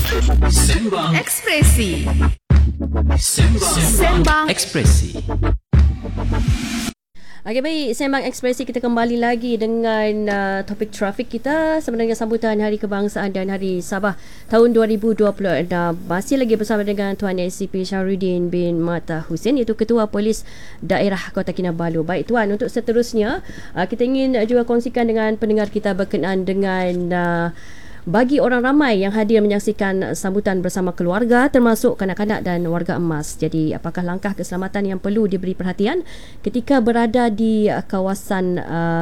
Sembang Ekspresi. Sembang Ekspresi. Okey, baik, Sembang Ekspresi kita kembali lagi dengan topik trafik kita sebenarnya sambutan Hari Kebangsaan dan Hari Sabah tahun 2026. Masih lagi bersama dengan Tuan SCP Syahrudin bin Mata Hussein, iaitu Ketua Polis Daerah Kota Kinabalu. Baik Tuan, untuk seterusnya kita ingin juga kongsikan dengan pendengar kita berkenaan dengan bagi orang ramai yang hadir menyaksikan sambutan bersama keluarga termasuk kanak-kanak dan warga emas. Jadi apakah langkah keselamatan yang perlu diberi perhatian ketika berada di kawasan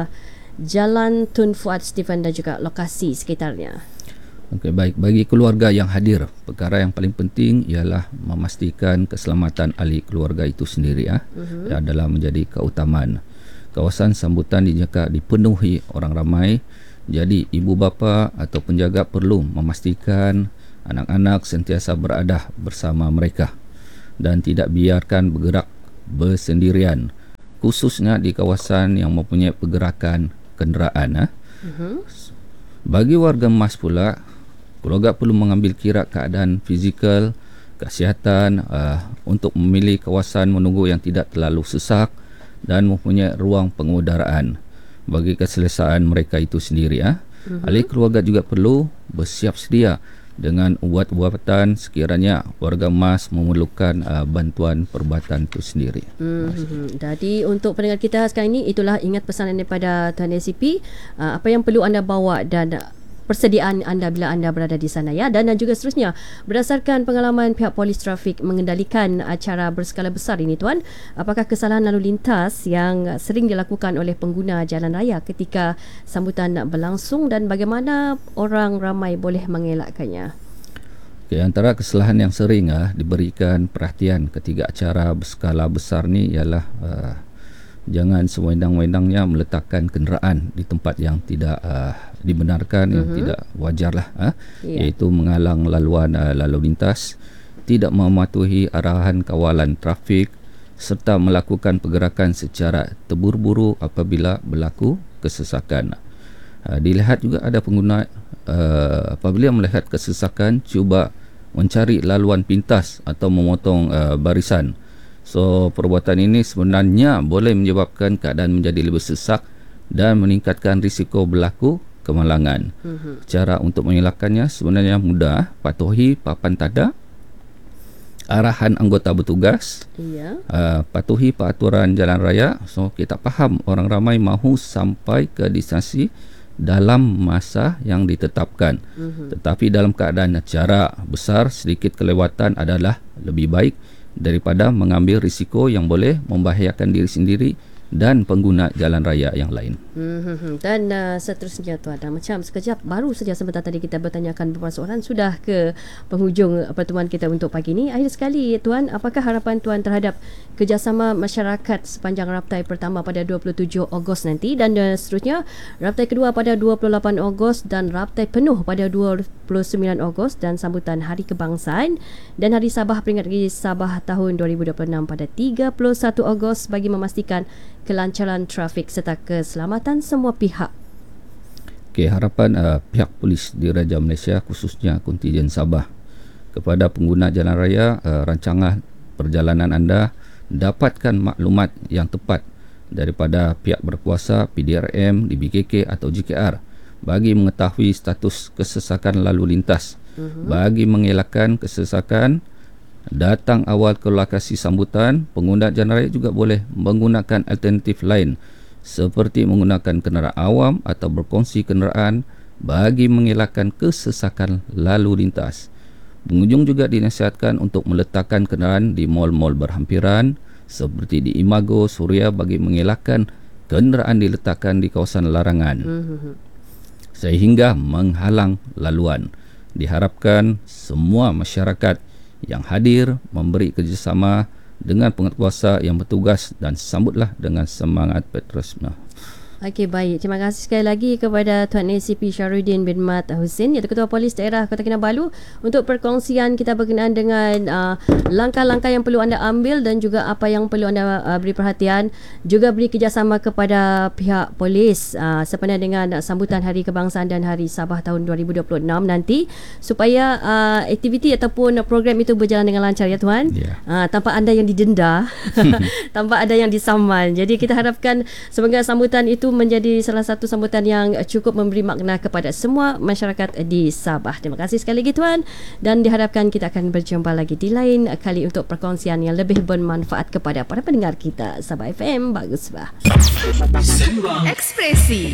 Jalan Tun Fuad Stephen dan juga lokasi sekitarnya? Okey, baik. Bagi keluarga yang hadir, perkara yang paling penting ialah memastikan keselamatan ahli keluarga itu sendiri adalah menjadi keutamaan. Kawasan sambutan dipenuhi orang ramai. Jadi ibu bapa atau penjaga perlu memastikan anak-anak sentiasa berada bersama mereka dan tidak biarkan bergerak bersendirian, khususnya di kawasan yang mempunyai pergerakan kenderaan. Bagi warga emas pula, keluarga perlu mengambil kira keadaan fizikal, kesihatan untuk memilih kawasan menunggu yang tidak terlalu sesak dan mempunyai ruang pengudaraan bagi keselesaan mereka itu sendiri. Ahli keluarga juga perlu bersiap sedia dengan ubat-ubatan sekiranya warga emas memerlukan bantuan perubatan itu sendiri. Jadi untuk pendengar kita sekarang ini, itulah ingat pesanan daripada Tuan SCP, apa yang perlu anda bawa dan persediaan anda bila anda berada di sana, ya. Dan juga seterusnya, berdasarkan pengalaman pihak polis trafik mengendalikan acara berskala besar ini Tuan, apakah kesalahan lalu lintas yang sering dilakukan oleh pengguna jalan raya ketika sambutan berlangsung dan bagaimana orang ramai boleh mengelakkannya? Okay, antara kesalahan yang sering diberikan perhatian ketika acara berskala besar ni ialah jangan sewendang-wendangnya meletakkan kenderaan di tempat yang tidak dibenarkan, yang tidak wajarlah, iaitu menghalang laluan lalu lintas, tidak mematuhi arahan kawalan trafik serta melakukan pergerakan secara terburu-buru apabila berlaku kesesakan. Dilihat juga ada pengguna apabila melihat kesesakan cuba mencari laluan pintas atau memotong barisan. So perbuatan ini sebenarnya boleh menyebabkan keadaan menjadi lebih sesak dan meningkatkan risiko berlaku kemalangan. Cara untuk mengelakkannya sebenarnya mudah. Patuhi papan tanda, arahan anggota bertugas, patuhi peraturan jalan raya. So kita faham orang ramai mahu sampai ke destinasi dalam masa yang ditetapkan. Tetapi dalam keadaan acara besar, sedikit kelewatan adalah lebih baik daripada mengambil risiko yang boleh membahayakan diri sendiri dan pengguna jalan raya yang lain. Dan seterusnya Tuan, macam sekejap baru saja sebentar tadi kita bertanyakan beberapa soalan, sudah ke penghujung pertemuan kita untuk pagi ini. Akhir sekali Tuan, apakah harapan Tuan terhadap kerjasama masyarakat sepanjang raptai pertama pada 27 Ogos nanti dan seterusnya raptai kedua pada 28 Ogos dan raptai penuh pada 29 Ogos dan sambutan Hari Kebangsaan dan Hari Sabah, peringkat Hari Sabah tahun 2026 pada 31 Ogos bagi memastikan kelancaran trafik serta keselamatan semua pihak. Okey, harapan pihak polis di Raja Malaysia khususnya kontijen Sabah kepada pengguna jalan raya, rancangan perjalanan anda dapatkan maklumat yang tepat daripada pihak berkuasa, PDRM, DBKK atau JKR bagi mengetahui status kesesakan lalu lintas. Bagi mengelakkan kesesakan, datang awal ke lokasi sambutan. Pengguna jalan raya juga boleh menggunakan alternatif lain seperti menggunakan kenderaan awam atau berkongsi kenderaan bagi mengelakkan kesesakan lalu lintas. Pengunjung juga dinasihatkan untuk meletakkan kenderaan di mal-mal berhampiran seperti di Imago, Suria bagi mengelakkan kenderaan diletakkan di kawasan larangan sehingga menghalang laluan. Diharapkan semua masyarakat yang hadir memberi kerjasama dengan penguatkuasa yang bertugas dan sambutlah dengan semangat patriotisme. Okey, baik. Terima kasih sekali lagi kepada Tuan ACP Syahrudin bin Mat Husin, iaitu Ketua Polis Daerah Kota Kinabalu, untuk perkongsian kita berkenaan dengan langkah-langkah yang perlu anda ambil dan juga apa yang perlu anda beri perhatian, juga beri kerjasama kepada pihak polis sempena dengan sambutan Hari Kebangsaan dan Hari Sabah tahun 2026 nanti, supaya aktiviti ataupun program itu berjalan dengan lancar, ya Tuan. Tanpa anda yang didenda, tanpa ada yang disaman. Jadi kita harapkan semoga sambutan itu menjadi salah satu sambutan yang cukup memberi makna kepada semua masyarakat di Sabah. Terima kasih sekali lagi Tuan, dan diharapkan kita akan berjumpa lagi di lain kali untuk perkongsian yang lebih bermanfaat kepada para pendengar kita. Sabah FM, bagus bah. Ekspresi.